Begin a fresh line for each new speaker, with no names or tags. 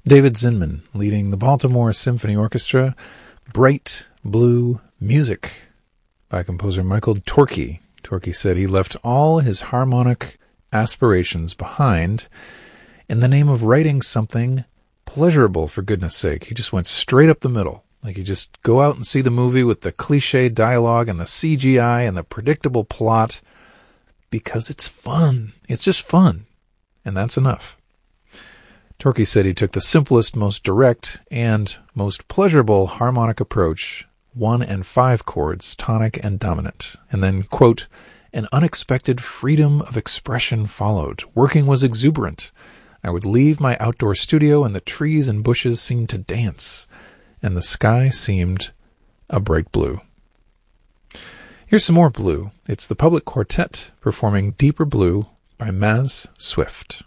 David Zinman leading the Baltimore Symphony Orchestra, Bright Blue Music by composer Michael Torke. Torke said he left all his harmonic aspirations behind in the name of writing something pleasurable, for goodness sake. He just went straight up the middle. Like you just go out and see the movie with the cliche dialogue and the CGI and the predictable plot because it's fun. It's just fun. And that's enough. Torke said he took the simplest, most direct, and most pleasurable harmonic approach, 1 and 5 chords, tonic and dominant, and then, quote, an unexpected freedom of expression followed. Working was exuberant. I would leave my outdoor studio and the trees and bushes seemed to dance, and the sky seemed a bright blue. Here's some more blue. It's the Public Quartet performing Deeper Blue by Maz Swift.